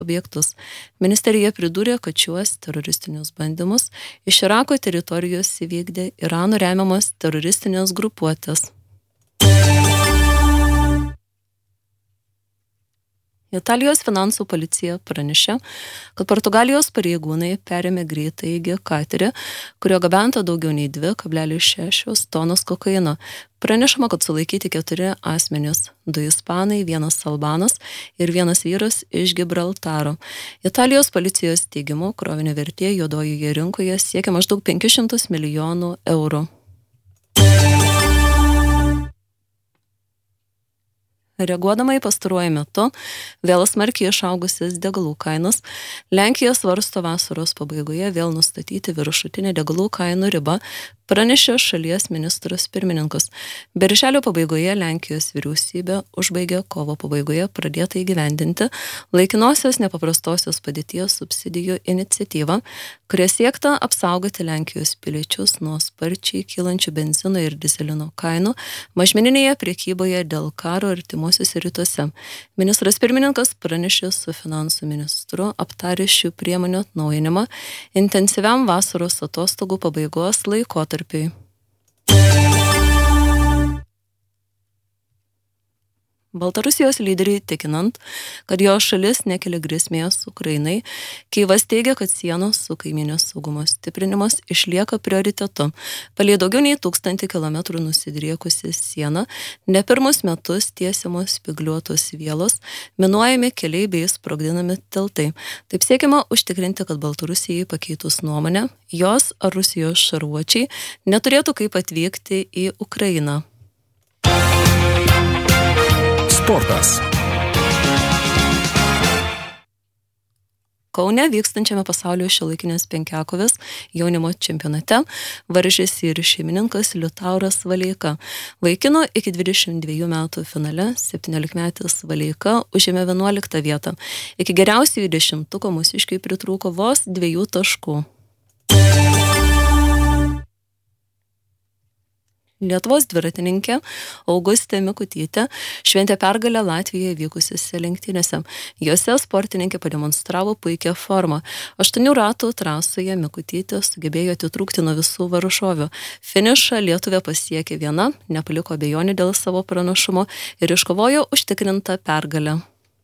objektus. Ministerija pridūrė, kad šiuos teroristinius bandymus iš Irako teritorijos įvykdė Irano remiamos teroristinės grupuotės. Italijos finansų policija pranešė, kad Portugalijos pareigūnai perėmė greitaeigį katerį, kurio gabenta daugiau nei 2,6 tonos kokaino. Pranešama, kad sulaikyti 4 asmenys - 2 ispanai, 1 albanas ir 1 vyras iš Gibraltaro. Italijos policijos teigimu, krovinio vertė juodojoje rinkoje siekia maždaug 500 milijonų eurų. Reaguodama į pastaruoju metu vėl smarkiai išaugusias degalų kainas, Lenkija svarsto vasaros pabaigoje vėl nustatyti viršutinę degalų kainų ribą, pranešė šalies ministras pirmininkas. Birželio pabaigoje Lenkijos vyriausybė užbaigė kovo pabaigoje pradėtą įgyvendinti laikinosios nepaprastosios padėties subsidijų iniciatyvą, kuria siekta apsaugoti Lenkijos piliečius nuo sparčiai kylančių benzino ir dizelino kainų mažmeninėje prekyboje dėl karo artimuosiuose rytuose. Ministras pirmininkas pranešė su finansų ministru aptarė šių priemonių atnaujinimą intensyviam vasaros atostogų pabaigos laikotarpiui. Baltarusijos lyderiai tikinant, kad jo šalis nekelia grėsmės Ukrainai, Kyjivas teigia, kad sienos su kaimynės saugumo stiprinimas išlieka prioritetu. Palei daugiau nei 1000 kilometrų nusidriekusi siena, ne pirmus metus tiesiamos spygliuotos vielos, minuojami keliai bei sprogdinami tiltai. Taip siekiama užtikrinti, kad Baltarusijai pakeitus nuomonę, jos ar Rusijos šarvuočiai neturėtų kaip atvykti į Ukrainą. Sportas. Kaune vykstančiame pasaulio šiuolaikinės penkiakovės jaunimo čempionate varžėsi ir šeimininkas Liutauras Valeika. Vaikino iki 22 metų finale 17-metis Valeika užėmė 11 vietą. Iki geriausiųjų 10-ko mūsiškiai pritrūko vos 2 taškų. Lietuvos dviratininkė Augustė Mikutytė šventė pergalę Latvijoje vykusiose lenktynėse. Jose sportininkė pademonstravo puikią formą. 8 ratų trasoje Mikutytė sugebėjo atitrūkti nuo visų varžovių. Finišą lietuvė pasiekė viena, nepaliko abejonių dėl savo pranašumo ir iškovojo užtikrintą pergalę.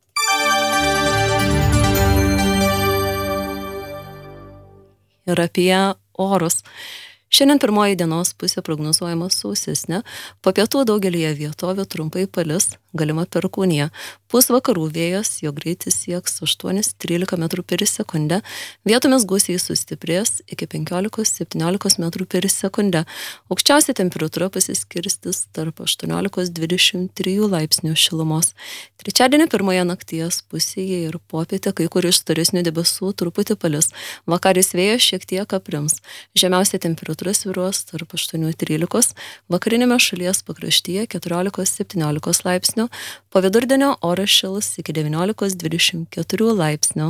Ir apie orus. Šiandien pirmoji dienos pusė prognozuojama sausesnė, po pietų daugelyje vietovių trumpai palis, galima perkūnija. Pūs vakarų vėjas, jo greitis sieks 8-13 m/s, vietomis gūsiai sustiprės iki 15-17 m/s. Aukščiausia temperatūra pasiskirstis tarp 18-23 laipsnių šilumos. Trečiadienį pirmoje nakties pusėje ir popietę kai kur iš storesnių debesų truputį palis. Vakaris vėjas šiek tiek aprims. Žemiausia temperatūra svyruos tarp 8-13, vakarinėme šalies pakraštyje 14-17 laipsnių, po vidurdienio oras šils iki 19-24 laipsnių.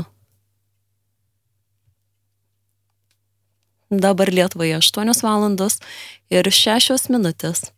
Dabar Lietuvoje 8 valandos ir 6 minutės.